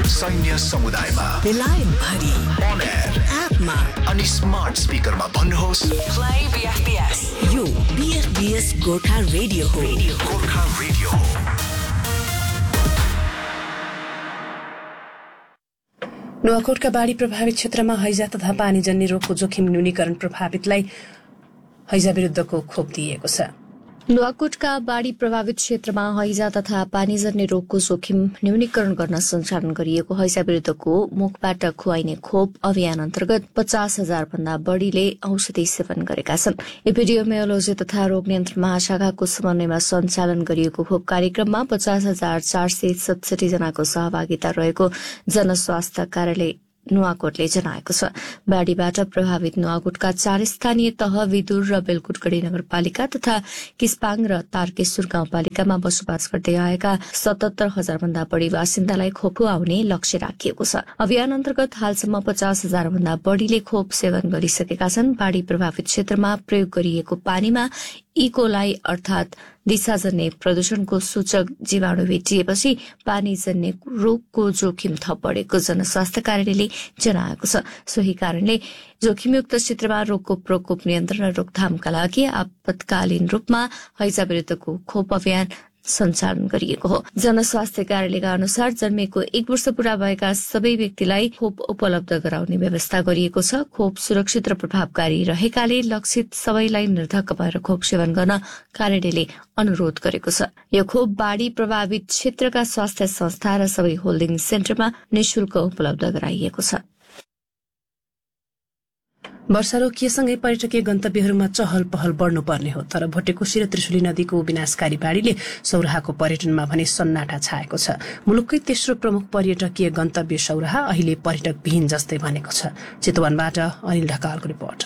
सैन्य समुदायमा, बेलायत भरि, on air, एपमा अनि स्मार्ट स्पिकरमा भन्नुहोस् Play BFBS. यो BFBS गोर्खा रेडियो हो। गोर्खा रेडियो हो। नुवाकोटका बाढी प्रभावित क्षेत्रमा हैजा तथा पानीजन्य रोगको जोखिम न्यूनीकरण प्रभावितलाई हैजा विरुद्धको खोप दिएको छ। नुवाकोटका बाढी प्रभावित क्षेत्रमा हैजा तथा पानीजन्य रोगको जोखिम न्यूनीकरण गर्न सञ्चालन गरिएको हैजा विरुद्धको मुखबाट खुवाइने खोप अभियान अन्तर्गत 50,000 भन्दा बढ़ीले औषधि सेवन गरेका छन्। एपिडियोमियोलोजी तथा रोग नियन्त्रण महाशाखाको समन्वयमा सञ्चालन गरिएको खोप कार्यक्रममा 50,467 जनाको सहभागिता रहेको जनस्वास्थ्य कार्यालय नुवाकोटले जनाएको छ। बाढ़ीबाट प्रभावित नुवाकोटका 4 स्थानीय तह विदुर र बेलकुटगढ़ी नगरपालिका तथा किस्पाङ र तारकेश्वर गाउँपालिकामा बसोबास गर्दै आएका 77,000 भन्दा बढ़ी बासिन्दालाई खोप खुवाउने लक्ष्य राखिएको छ। अभियान अन्तर्गत हालसम्म 50,000 भन्दा बढ़ीले खोप सेवन गरिसकेका छन्। बाढ़ी प्रभावित क्षेत्रमा प्रयोग गरिएको पानीमा इकोलाई अर्थात दिशाजन्य प्रदूषणको सूचक जीवाणु भेटिएपछि पानीजन्य रोगको जोखिम थप बढ़ेको जनस्वास्थ्य कार्यालयले जनाएको छ। सोही कारणले जोखिमयुक्त क्षेत्रमा रोगको प्रकोप नियन्त्रण र रोकथामका लागि आपतकालीन रूपमा हैजा विरुद्धको खोप अभियान सञ्चालन गरिएको हो। जनस्वास्थ्य कार्यालयका अनुसार जन्मेको 1 वर्ष पूरा भएका सबै व्यक्तिलाई खोप उपलब्ध गराउने व्यवस्था गरिएको छ। खोप सुरक्षित र प्रभावकारी रहेकाले लक्षित सबैलाई निर्धक्क भएर खोप सेवन गर्न कार्यालयले अनुरोध गरेको छ। यो खोप बाढ़ी प्रभावित क्षेत्रका स्वास्थ्य संस्था र सबै होल्डिङ सेन्टरमा निशुल्क उपलब्ध गराइएको छ। वर्षा रोकिएसँगै पर्यटकीय गन्तव्यहरूमा चहल पहल बढ्नुपर्ने हो, तर भोटेकोशी र त्रिशुली नदीको विनाशकारी बाढ़ीले सौराहाको पर्यटनमा भने सन्नाटा छाएको छ। मुलुककै तेस्रो प्रमुख पर्यटकीय गन्तव्य सौराहा अहिले पर्यटक विहीन जस्तै बनेको छ। चितवनबाट अनिल ढकालको रिपोर्ट।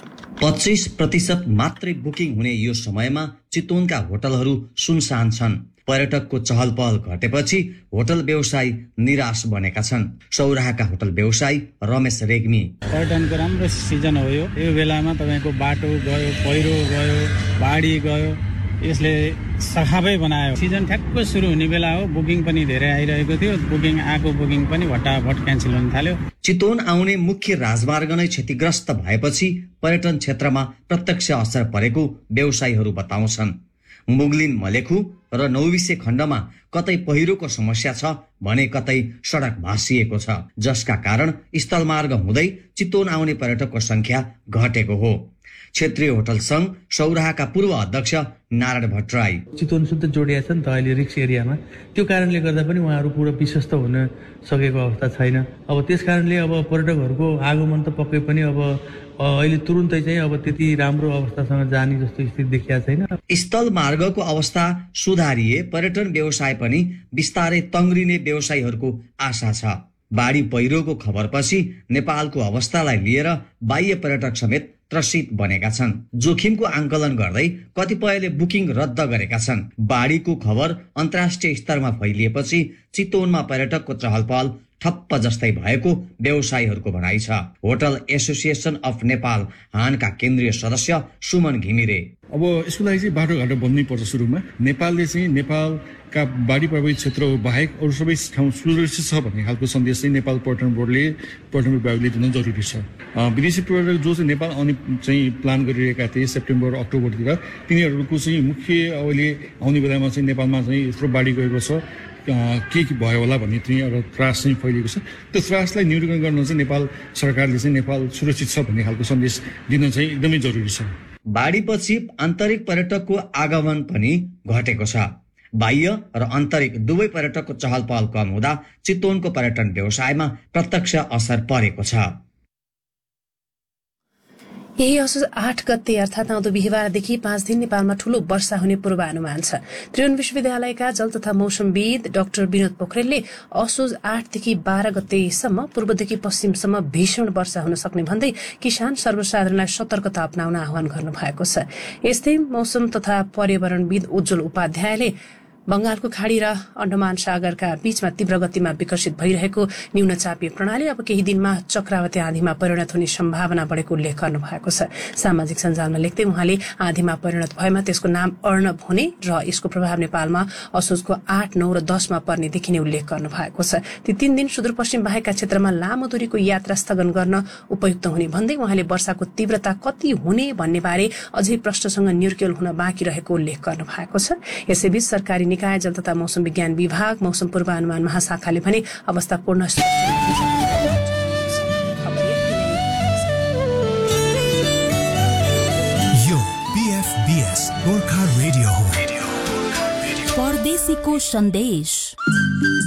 25% मात्रै बुकिङ हुने यो समयमा चितवनका होटलहरू सुनसान छन्। पर्यटकको चहल पहल घटेपछि होटल व्यवसायी निराश बनेका छन्। सौराहाका होटल व्यवसायी रमेश रेग्मी, पर्यटनको राम्रो सिजन हो यो बेलामा तपाईको बाटो गयो, पहिरो गयो, बाढी गयो, यसले सखाबै बनायो। सिजन ठ्याक्क सुरु हुने बेला हो, बुकिङ पनि धेरै आइरहेको थियो। बुकिङ पनि भटाभट क्यान्सल हुन थाल्यो। चितवन आउने मुख्य राजमार्ग नै क्षतिग्रस्त भएपछि पर्यटन क्षेत्रमा प्रत्यक्ष असर परेको व्यवसायीहरू बताउँछन्। मुगलिन मलेखु र नौबिसे खण्डमा कतै पहिरोको समस्या छ भने कतै सडक भाँसिएको छ, जसका कारण स्थलमार्ग हुँदै चितवन आउने पर्यटकको संख्या घटेको हो। क्षेत्रीय होटल संघ सौराहाका पूर्व अध्यक्ष नारायण भट्टराई, चितवन शुद्ध जोडिया छ नि त अहिले रिक्स एरियामा, त्यो कारणले गर्दा पनि उहाँहरू पुरा विश्वस्त हुन सकेको अवस्था छैन। अब त्यस कारणले अब पर्यटकहरूको आगमन त पक्कै पनि अब अहिले तुरुन्तै चाहिँ अब त्यति राम्रो अवस्थासँग जाने जस्तो स्थिति देखिया छैन। स्थल मार्गको अवस्था सुधारिए पर्यटन व्यवसाय पनि बिस्तारै तङ्ग्रिने व्यवसायीहरूको आशा छ। बाढी पहिरोको खबरपछि नेपालको अवस्थालाई लिएर बाह्य पर्यटक समेत त्रसित बनेका छन्। जोखिमको आंकलन गर्दै कतिपयले बुकिङ रद्द गरेका छन्। बाढीको खबर अन्तर्राष्ट्रिय स्तरमा फैलिएपछि चितवनमा पर्यटकको चहल पहल ठप्प जस्तै भएको व्यवसायीहरूको भनाइ छ। होटल एसोसिएसन अफ नेपाल हानका केन्द्रीय सदस्य सुमन घिमिरे, अब यसको लागि चाहिँ बाटोघाटो बन्नै पर्छ। सुरुमा नेपालले चाहिँ नेपालका बाढी प्रभावित क्षेत्र बाहेक अरू सबै ठाउँ सुरक्षित छ भन्ने खालको सन्देश चाहिँ नेपाल पर्यटन बोर्डले, पर्यटन विभागले दिन जरुरी छ। विदेशी पर्यटक जो चाहिँ नेपाल आउने चाहिँ प्लान गरिरहेका थिए सेप्टेम्बर अक्टोबरतिर, तिनीहरूको चाहिँ मुख्य अहिले आउने बेलामा चाहिँ नेपालमा चाहिँ यत्रो बाढी गएको छ, के भयो होला भन्ने चाहिँ एउटा त्रास चाहिँ फैलिएको छ। त्यो त्रासलाई न्यूनीकरण गर्न चाहिँ नेपाल सरकारले चाहिँ नेपाल सुरक्षित छ भन्ने खालको सन्देश दिन चाहिँ एकदमै जरुरी छ। बाढीपछि आन्तरिक पर्यटकको आगमन पनि घटेको छ। बाह्य र आन्तरिक दुवै पर्यटकको चहल पहल कम हुँदा चितवनको पर्यटन व्यवसायमा प्रत्यक्ष असर परेको छ। यही असोज 8 गते अर्थात् आउँदो बिहिबारदेखि 5 दिन नेपालमा ठूलो वर्षा हुने पूर्वानुमान छ। त्रिभुवन विश्वविद्यालयका जल तथा मौसमविद डाक्टर विनोद पोखरेलले असोज 8 देखि 12 गतेसम्म पूर्वदेखि पश्चिमसम्म भीषण वर्षा हुन सक्ने भन्दै किसान सर्वसाधारणलाई सतर्कता अपनाउन आह्वान गर्नु भएको छ। यस्तै मौसम तथा पर्यावरणविद उज्जवल उपाध्यायले बंगालको खाडी र अण्डमान सागरका बीचमा तीव्र गतिमा विकसित भइरहेको न्यूनचापीय प्रणाली अब केही दिनमा चक्रवाती आँधीमा परिणत हुने सम्भावना बढेको उल्लेख गर्नु भएको छ। सामाजिक सञ्जालमा लेख्दै उहाँले आँधीमा परिणत भएमा त्यसको नाम अर्णव हुने र यसको प्रभाव नेपालमा असोजको 8, 9 र 10 मा पर्ने देखिने उल्लेख गर्नु भएको छ। ती 3 दिन सुदूरपश्चिम बाहेकका क्षेत्रमा लामो दूरीको यात्रा स्थगन गर्न उपयुक्त हुने भन्दै उहाँले वर्षाको तीव्रता कति हुने भन्ने बारे अझै प्रश्नसँग निर्क्युल हुन बाँकी रहेको उल्लेख गर्नु भएको छ। यसैबीच सरकारी निकाय जल तथा मौसम विज्ञान विभाग मौसम पूर्वानुमान महाशाखाले भने अवस्था पूर्ण यो BFBS गोर्खा रेडियो हो। परदेशीको सन्देश।